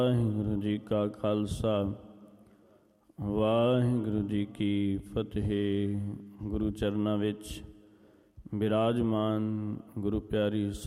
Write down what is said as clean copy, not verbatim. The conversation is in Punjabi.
ਵਾਹਿਗੁਰੂ ਜੀ ਕਾ ਖਾਲਸਾ ਵਾਹਿਗੁਰੂ ਜੀ ਕੀ ਫਤਿਹ। ਗੁਰੂ ਚਰਨਾਂ ਵਿੱਚ ਬਿਰਾਜਮਾਨ ਗੁਰੂ ਪਿਆਰੀ